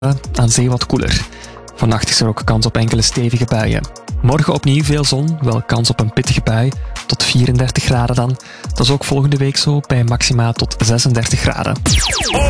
aan zee wat koeler. Vannacht is er ook kans op enkele stevige buien. Morgen opnieuw veel zon, wel kans op een pittige bui, tot 34 graden dan. Dat is ook volgende week zo, bij maxima tot 36 graden.